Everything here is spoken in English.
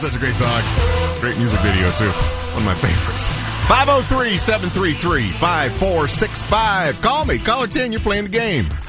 such a great song. Great music video, too. One of my favorites. 503-733-5465. Call me. Caller 10, you're playing the game.